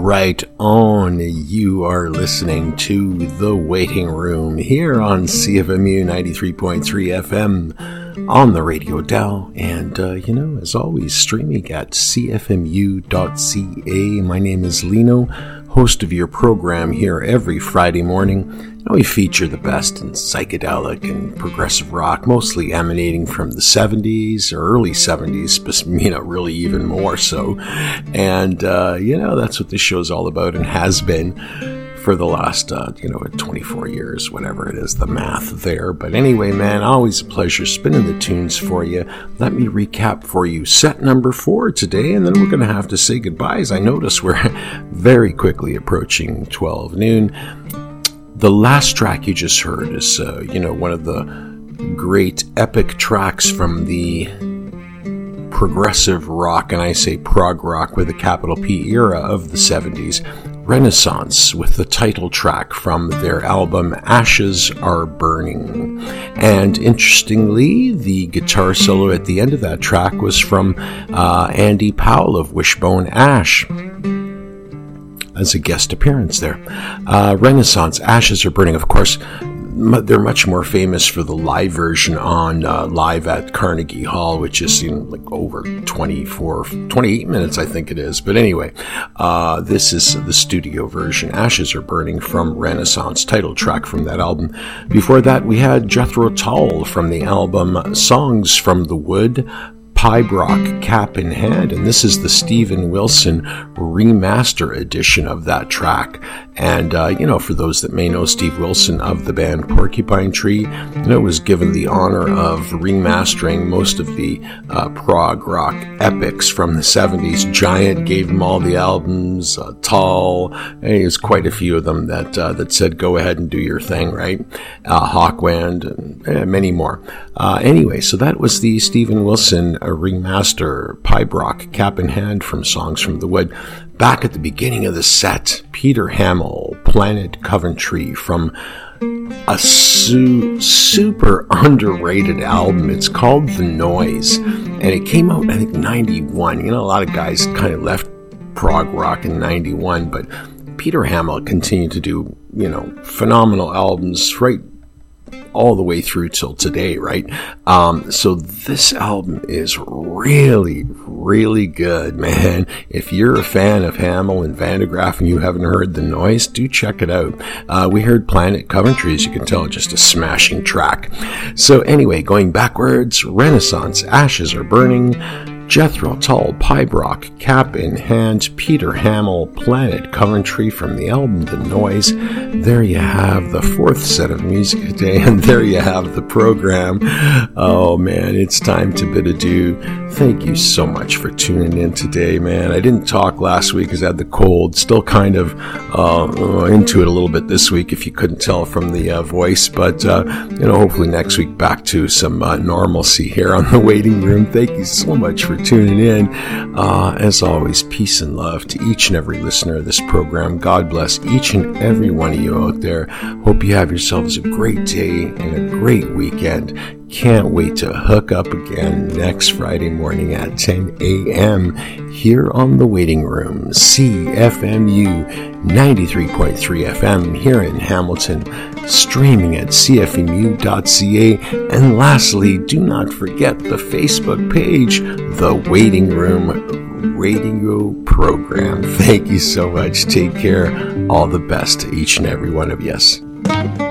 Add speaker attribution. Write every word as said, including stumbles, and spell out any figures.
Speaker 1: Right on. You are listening to The Waiting Room here on C F M U ninety-three point three F M on the radio dial. And, uh, you know, as always, streaming at c f m u dot c a. My name is Lino, host of your program here every Friday morning. And we feature the best in psychedelic and progressive rock, mostly emanating from the seventies or early seventies, but, you know, really even more so. And, uh, you know, that's what this show's all about and has been for the last, uh, you know, twenty-four years, whatever it is, the math there. But anyway, man, always a pleasure spinning the tunes for you. Let me recap for you set number four today, and then we're going to have to say goodbye, as I notice we're very quickly approaching twelve noon. The last track you just heard is, uh, you know, one of the great epic tracks from the progressive rock, and I say prog rock with a capital P, era of the seventies, Renaissance, with the title track from their album Ashes Are Burning. And interestingly, the guitar solo at the end of that track was from uh, Andy Powell of Wishbone Ash, as a guest appearance there. Uh, Renaissance, Ashes Are Burning, of course, m- they're much more famous for the live version on uh, Live at Carnegie Hall, which is, you know, like over twenty-four, twenty-eight minutes, I think it is. But anyway, uh, this is the studio version, Ashes Are Burning, from Renaissance, title track from that album. Before that, we had Jethro Tull from the album Songs from the Wood, Pibroch, Cap in Hand, and this is the Steven Wilson remaster edition of that track. And, uh, you know, for those that may know Steve Wilson of the band Porcupine Tree, you know, was given the honor of remastering most of the uh, prog rock epics from the seventies. Giant gave him all the albums, uh, Tall, there's quite a few of them that uh, that said, go ahead and do your thing, right? Uh, Hawkwind, and uh, many more. Uh, anyway, so that was the Steven Wilson uh, remaster, Pibroch, Cap in Hand, from Songs from the Wood. Back at the beginning of the set, Peter Hamill, Planet Coventry, from a su- super underrated album. It's called The Noise, and it came out, I think, ninety-one. You know, a lot of guys kind of left prog rock in ninety-one, but Peter Hamill continued to do, you know, phenomenal albums right all the way through till today, right? Um, so this album is really, really good, man. If you're a fan of Hamill and Van de Graaff and you haven't heard The Noise, do check it out. Uh, we heard Planet Coventry, as you can tell, just a smashing track. So anyway, going backwards, Renaissance, Ashes Are Burning, Jethro Tull, Pibroch, Cap in Hand, Peter Hamill, Planet Coventry from the album The Noise. There you have the fourth set of music today, and there you have the program. Oh man, it's time to bid adieu. Thank you so much for tuning in today, man. I didn't talk last week because I had the cold. Still kind of uh, into it a little bit this week, if you couldn't tell from the uh, voice. But, uh, you know, hopefully next week back to some uh, normalcy here on The Waiting Room. Thank you so much for tuning in. Uh, as always, peace and love to each and every listener of this program. God bless each and every one of you out there. Hope you have yourselves a great day and a great weekend. Can't wait to hook up again next Friday morning at ten a.m. here on The Waiting Room, C F M U ninety-three point three F M here in Hamilton, streaming at c f m u dot c a. And lastly, do not forget the Facebook page, The Waiting Room Radio Program. Thank you so much. Take care. All the best to each and every one of you.